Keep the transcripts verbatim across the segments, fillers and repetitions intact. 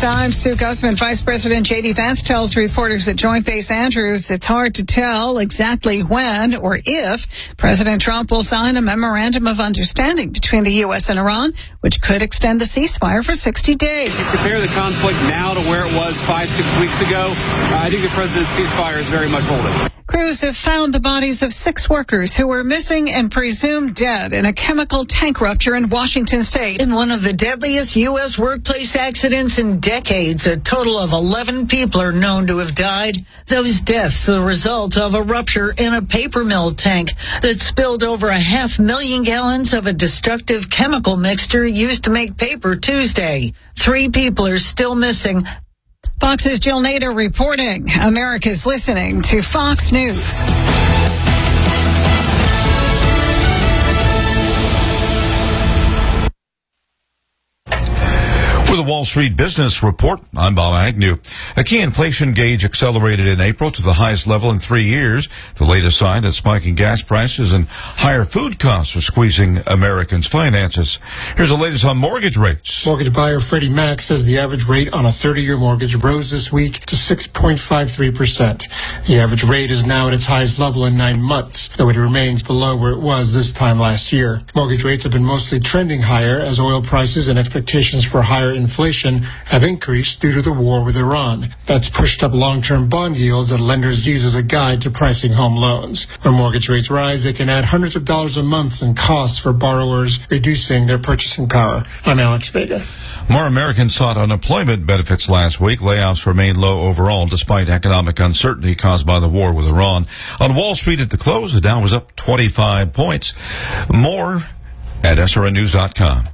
Times. Sue Gussman, Vice President J D Vance tells reporters at Joint Base Andrews it's hard to tell exactly when or if President Trump will sign a memorandum of understanding between the U S and Iran, which could extend the ceasefire for sixty days. If you compare the conflict now to where it was five, six weeks ago, uh, I think the president's ceasefire is very much holding. Crews have found the bodies of six workers who were missing and presumed dead in a chemical tank rupture in Washington state. In one of the deadliest U S workplace accidents in decades, a total of eleven people are known to have died. Those deaths the result of a rupture in a paper mill tank that spilled over a half million gallons of a destructive chemical mixture used to make paper Tuesday. Three people are still missing. Fox's Jill Nader reporting. America's listening to Fox News. With the Wall Street Business Report, I'm Bob Agnew. A key inflation gauge accelerated in April to the highest level in three years. The latest sign that spiking gas prices and higher food costs are squeezing Americans' finances. Here's the latest on mortgage rates. Mortgage buyer Freddie Mac says the average rate on a thirty-year mortgage rose this week to six point five three percent. The average rate is now at its highest level in nine months, though it remains below where it was this time last year. Mortgage rates have been mostly trending higher as oil prices and expectations for higher inflation have increased due to the war with Iran. That's pushed up long-term bond yields that lenders use as a guide to pricing home loans. When mortgage rates rise, they can add hundreds of dollars a month in costs for borrowers, reducing their purchasing power. I'm Alex Vega. More Americans sought unemployment benefits last week. Layoffs remain low overall despite economic uncertainty caused by the war with Iran. On Wall Street at the close, the Dow was up twenty-five points. More at S R N news dot com.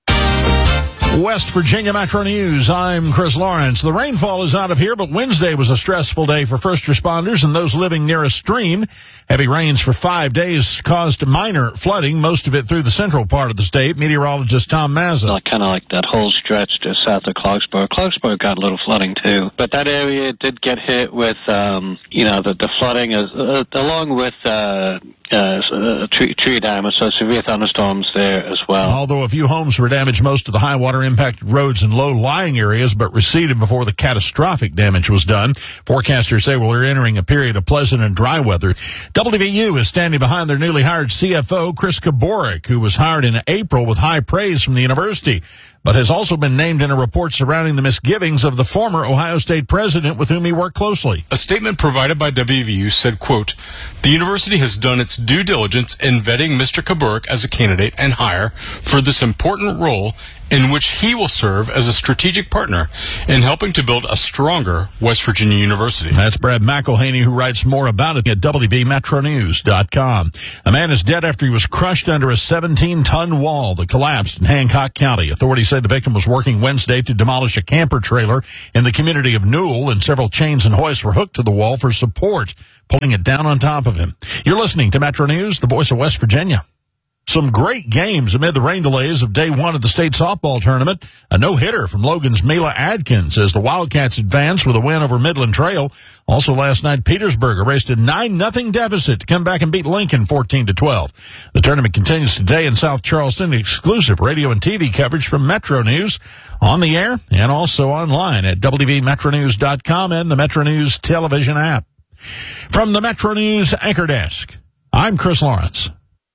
West Virginia Metro News. I'm Chris Lawrence. The rainfall is out of here, but Wednesday was a stressful day for first responders and those living near a stream. Heavy rains for five days caused minor flooding, most of it through the central part of the state. Meteorologist Tom Mazza. Like, kind of like that whole stretch just south of Clarksburg. Clarksburg got a little flooding too, but that area did get hit with, um, you know, the, the flooding is, uh, along with uh, uh, tree, tree damage, so severe thunderstorms there as well. Although a few homes were damaged, most of the high water impacted roads and low-lying areas, but receded before the catastrophic damage was done. Forecasters say we're entering a period of pleasant and dry weather. W V U is standing behind their newly hired C F O, Chris Kaborik, who was hired in April with high praise from the university, but has also been named in a report surrounding the misgivings of the former Ohio State president with whom he worked closely. A statement provided by W V U said, quote, "The university has done its due diligence in vetting Mister Kaborik as a candidate and hire for this important role in which he will serve as a strategic partner in helping to build a stronger West Virginia University." That's Brad McElhaney, who writes more about it at W V metro news dot com. A man is dead after he was crushed under a seventeen-ton wall that collapsed in Hancock County. Authorities say the victim was working Wednesday to demolish a camper trailer in the community of Newell, and several chains and hoists were hooked to the wall for support, pulling it down on top of him. You're listening to Metro News, the voice of West Virginia. Some great games amid the rain delays of day one of the state softball tournament. A no-hitter from Logan's Mila Adkins as the Wildcats advance with a win over Midland Trail. Also last night, Petersburg erased a nine nothing deficit to come back and beat Lincoln fourteen to twelve. The tournament continues today in South Charleston. Exclusive radio and T V coverage from Metro News on the air and also online at W V metro news dot com and the Metro News television app. From the Metro News Anchor Desk, I'm Chris Lawrence.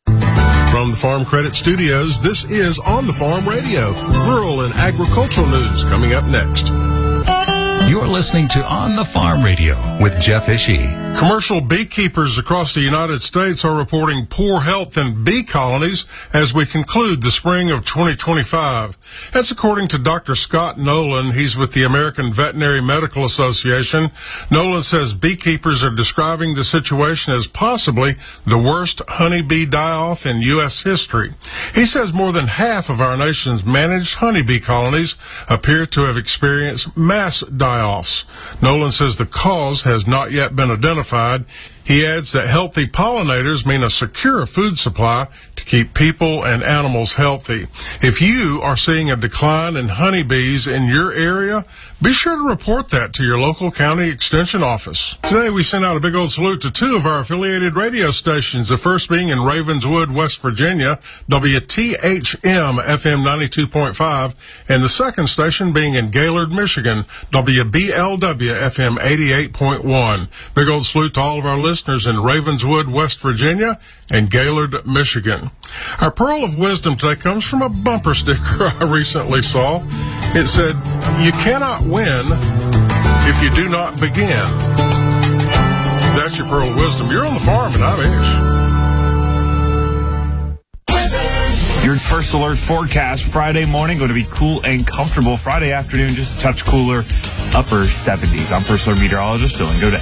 From the Farm Credit Studios, this is On the Farm Radio. Rural and agricultural news coming up next. You're listening to On the Farm Radio with Jeff Ishii. Commercial beekeepers across the United States are reporting poor health in bee colonies as we conclude the spring of twenty twenty-five. That's according to Doctor Scott Nolan. He's with the American Veterinary Medical Association. Nolan says beekeepers are describing the situation as possibly the worst honeybee die-off in U S history. He says more than half of our nation's managed honeybee colonies appear to have experienced mass die-offs. Nolan says the cause has not yet been identified. He adds that healthy pollinators mean a secure food supply to keep people and animals healthy. If you are seeing a decline in honeybees in your area, be sure to report that to your local county extension office. Today we send out a big old salute to two of our affiliated radio stations, the first being in Ravenswood, West Virginia, W T H M F M ninety-two point five, and the second station being in Gaylord, Michigan, W B L W F M eighty-eight point one. Big old salute to all of our listeners in Ravenswood, West Virginia, and Gaylord, Michigan. Our pearl of wisdom today comes from a bumper sticker I recently saw. It said, "You cannot win if you do not begin." That's your pearl of wisdom. You're on the farm, and I'm Ish. Your first alert forecast Friday morning going to be cool and comfortable. Friday afternoon just a touch cooler, upper seventies. I'm First Alert meteorologist Dylan Godet.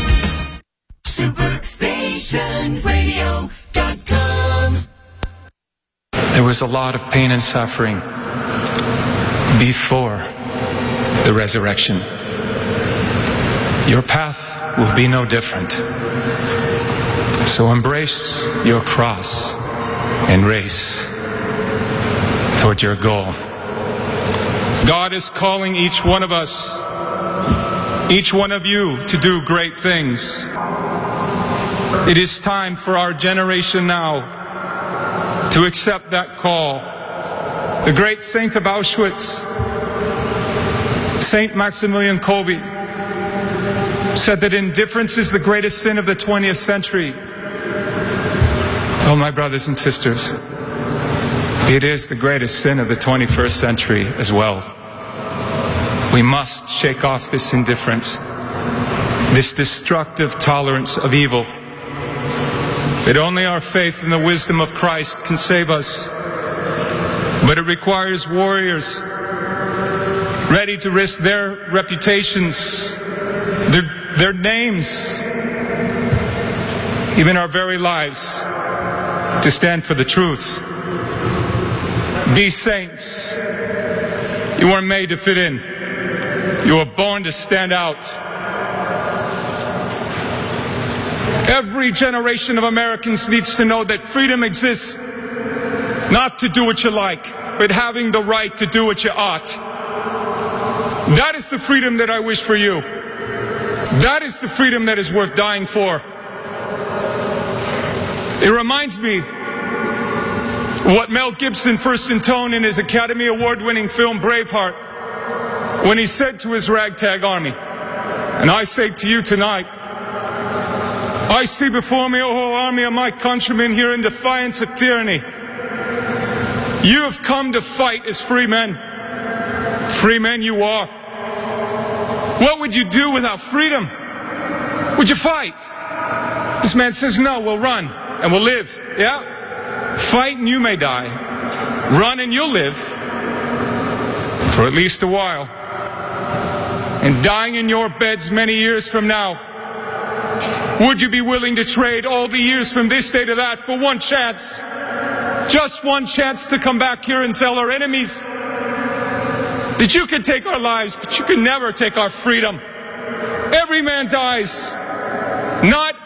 Superstation Radio dot com. There was a lot of pain and suffering before the resurrection. Your path will be no different. So embrace your cross and race toward your goal. God is calling each one of us, each one of you, to do great things. It is time for our generation now to accept that call. The great saint of Auschwitz, Saint Maximilian Kolbe, said that indifference is the greatest sin of the twentieth century. Oh, my brothers and sisters, it is the greatest sin of the twenty-first century as well. We must shake off this indifference, this destructive tolerance of evil. That only our faith in the wisdom of Christ can save us. But it requires warriors ready to risk their reputations, their, their names, even our very lives, to stand for the truth. Be saints. You weren't made to fit in. You were born to stand out. Every generation of Americans needs to know that freedom exists not to do what you like, but having the right to do what you ought. That is the freedom that I wish for you. That is the freedom that is worth dying for. It reminds me of what Mel Gibson first intoned in his Academy Award-winning film Braveheart, when he said to his ragtag army, and I say to you tonight, I see before me a whole army of my countrymen here in defiance of tyranny. You have come to fight as free men. Free men you are. What would you do without freedom? Would you fight? This man says, no, we'll run and we'll live. Yeah? Fight and you may die. Run and you'll live. For at least a while. And dying in your beds many years from now, would you be willing to trade all the years from this day to that for one chance? Just one chance to come back here and tell our enemies that you can take our lives, but you can never take our freedom. Every man dies, not